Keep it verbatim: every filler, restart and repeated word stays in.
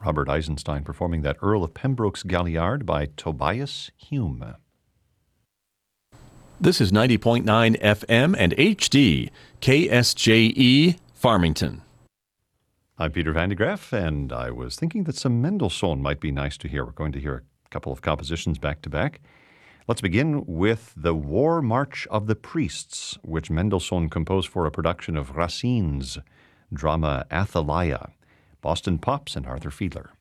Robert Eisenstein performing that Earl of Pembroke's Galliard by Tobias Hume. This is ninety point nine F M and H D, K S J E, Farmington. I'm Peter Van de Graaff, and I was thinking that some Mendelssohn might be nice to hear. We're going to hear a couple of compositions back to back. Let's begin with the War March of the Priests, which Mendelssohn composed for a production of Racine's drama Athaliah. Boston Pops and Arthur Fiedler.